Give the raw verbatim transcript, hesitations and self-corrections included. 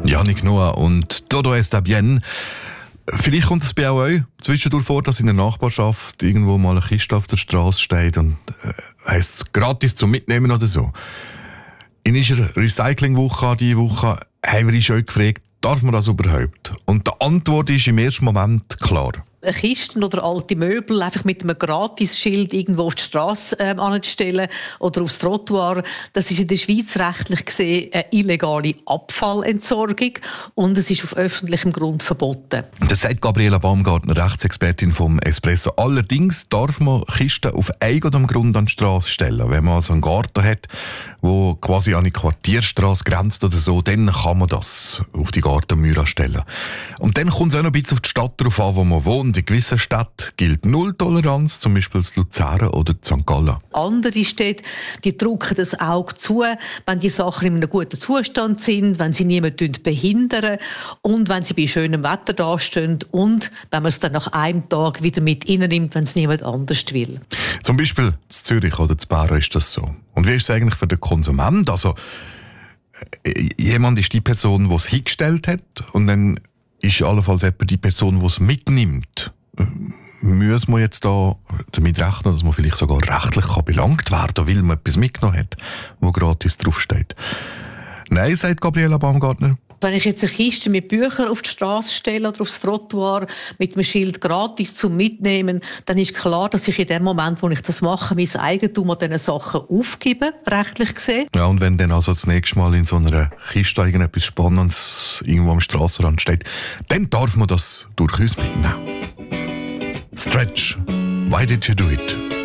Yannick Noah und Todo está bien. Vielleicht kommt es bei euch zwischendurch vor, dass in der Nachbarschaft irgendwo mal eine Kiste auf der Straße steht und äh, heisst es gratis zum Mitnehmen oder so. In unserer Recyclingwoche diese Woche haben wir uns euch gefragt, darf man das überhaupt? Und die Antwort ist im ersten Moment klar. Kisten oder alte Möbel einfach mit einem Gratisschild irgendwo auf die Straße ähm, anzustellen oder aufs Trottoir, das ist in der Schweiz rechtlich gesehen eine illegale Abfallentsorgung und es ist auf öffentlichem Grund verboten. Das sagt Gabriela Baumgartner, Rechtsexpertin vom Espresso. Allerdings darf man Kisten auf eigenem Grund an die Straße stellen. Wenn man also einen Garten hat, wo quasi an die Quartierstraße grenzt oder so, dann kann man das auf die Gartenmauer stellen. Und dann kommt es auch noch ein bisschen auf die Stadt drauf an, wo man wohnt. In gewissen Städten gilt Null-Toleranz, zum Beispiel in Luzern oder in Sankt Gallen. Andere Städte, die drücken das Auge zu, wenn die Sachen in einem guten Zustand sind, wenn sie niemanden behindern und wenn sie bei schönem Wetter dastehen und wenn man es dann nach einem Tag wieder mit reinnimmt, wenn es niemand anders will. Zum Beispiel in Zürich oder in Bern ist das so. Und wie ist es eigentlich für den Konsument? Also, jemand ist die Person, die es hingestellt hat und dann ist allenfalls jemand die Person, die es mitnimmt. Müssen wir jetzt da damit rechnen, dass man vielleicht sogar rechtlich belangt werden kann, weil man etwas mitgenommen hat, wo gratis draufsteht? Nein, sagt Gabriela Baumgartner. Wenn ich jetzt eine Kiste mit Büchern auf die Straße stelle oder aufs Trottoir mit einem Schild gratis zum Mitnehmen, dann ist klar, dass ich in dem Moment, wo ich das mache, mein Eigentum an diesen Sachen aufgebe, rechtlich gesehen. Ja, und wenn dann also das nächste Mal in so einer Kiste irgendetwas Spannendes irgendwo am Strassenrand steht, dann darf man das durchaus mitnehmen. Stretch, why did you do it?